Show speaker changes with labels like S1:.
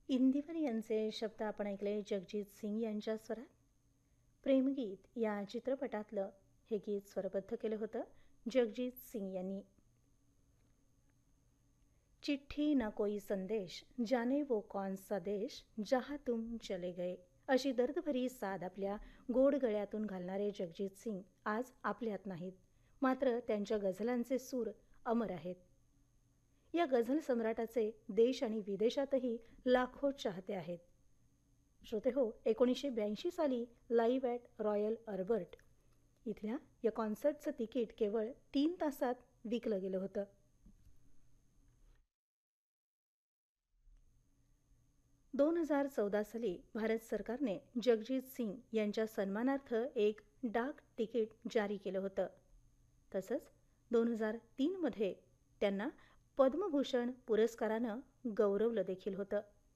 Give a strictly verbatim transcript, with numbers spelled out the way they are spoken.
S1: इंदिवर यांचे शब्द आपण ऐकले जगजीत सिंग यांच्या स्वरात. प्रेमगीत या चित्रपटातलं हे गीत स्वरबद्ध केलं होतं जगजीत सिंग यांनी. चिठ्ठी ना कोई संदेश, जाने वो कौन सा देश, जहाँ तुम चले गए, अशी दर्दभरी साद आपल्या गोड गळ्यातून घालणारे जगजीत सिंग आज आपल्यात नाहीत, मात्र त्यांच्या गझलांचे सूर अमर आहेत. या गझल सम्राटाचे देश आणि विदेशातही लाखो चाहते आहेत. श्रोते हो, एकोणीसशे ब्याऐंशी साली लाईव्ह ॲट रॉयल अल्बर्ट इथल्या या कॉन्सर्टचं तिकीट केवळ तीन तासात विकलं गेलं होतं. दोन हजार चौदा साली भारत सरकारने जगजीत सिंग यांच्या सन्मानार्थ एक डाक तिकीट जारी केलं होतं. तसंच दोन हजार तीनमध्ये त्यांना पद्मभूषण पुरस्कारानं गौरवलं देखील होतं.